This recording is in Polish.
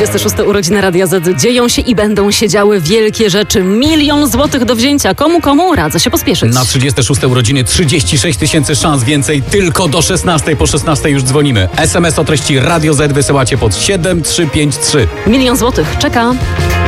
36. urodziny Radia Z. Dzieją się i będą się działy wielkie rzeczy. 1 000 000 złotych do wzięcia. Komu radzę się pospieszyć. Na 36. urodziny 36 000 szans więcej tylko do 16. Po 16 już dzwonimy. SMS o treści Radio Z wysyłacie pod 7353. 1 000 000 złotych czeka.